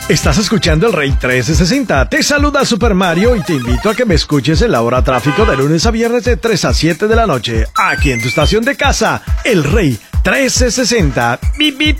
Estás escuchando El Rey 1360. Te saluda Super Mario y te invito a que me escuches en la hora tráfico de lunes a viernes de 3 a 7 de la noche. Aquí en tu estación de casa, El Rey 1360. Bip, bip.